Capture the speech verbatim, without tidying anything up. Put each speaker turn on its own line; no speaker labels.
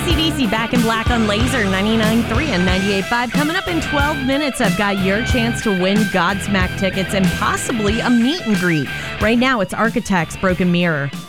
C D C Back in Black on Laser ninety-nine point three and ninety-eight point five. Coming up in twelve minutes, I've got your chance to win Godsmack tickets and possibly a meet and greet. Right now, it's Architects, Broken Mirror.